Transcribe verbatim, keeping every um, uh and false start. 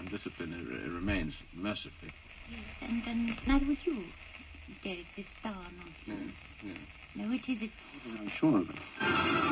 discipline r- remains, mercifully. Yes, and, and neither would you, Derek, this star nonsense. Yes, yes. No, it is... It... I'm sure of it.